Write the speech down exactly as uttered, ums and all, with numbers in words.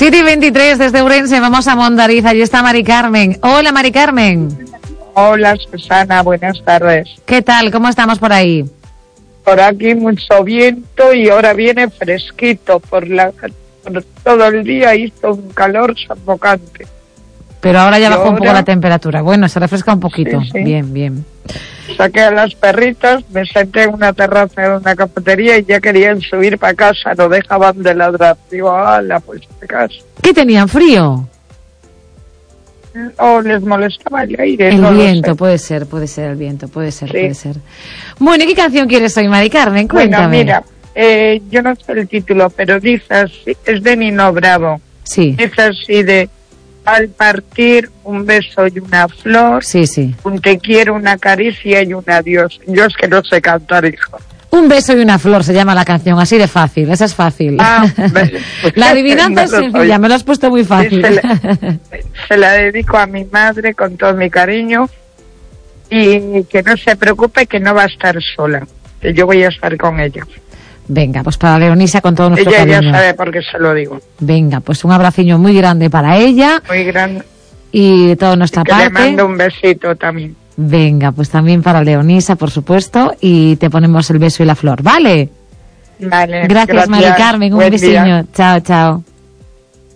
siete y veintitrés desde Ourense, vamos a Mondariz, allí está Mari Carmen. Hola, Mari Carmen. Hola, Susana, buenas tardes. ¿Qué tal? ¿Cómo estamos por ahí? Por aquí mucho viento y ahora viene fresquito. Por, la, por todo el día hizo un calor sofocante. Pero ahora ya y bajó ahora... un poco la temperatura. Bueno, se refresca un poquito. Sí, sí. Bien, bien. Saqué a las perritas, me senté en una terraza de una cafetería y ya querían subir para casa, no dejaban de ladrar. Digo, hala, pues para casa. ¿Qué tenían, frío? O les molestaba el aire. El no viento, puede ser, puede ser el viento, puede ser, sí. puede ser. Bueno, ¿y qué canción quieres hoy, Mari Carmen? Cuéntame. Bueno, mira, eh, yo no sé el título, pero dice así, es de Nino Bravo. Sí. Dice así de, al partir un beso y una flor, sí, sí. un te quiero, una caricia y un adiós. Yo es que no sé cantar, hijo. Un beso y una flor se llama la canción, así de fácil, esa es fácil. Ah, pues, la adivinanza no es sencilla, me lo has puesto muy fácil. Sí, se, la, se la dedico a mi madre con todo mi cariño y que no se preocupe que no va a estar sola, que yo voy a estar con ella. Venga, pues para Leonisa con todo nuestro ella cariño. Ella ya sabe por qué se lo digo. Venga, pues un abraciño muy grande para ella. Muy grande. Y de toda nuestra y que parte. Le mando un besito también. Venga, pues también para Leonisa, por supuesto, y te ponemos el beso y la flor, ¿vale? Vale. Gracias, gracias. Mari Carmen, un Buen besiño. Día. Chao, chao.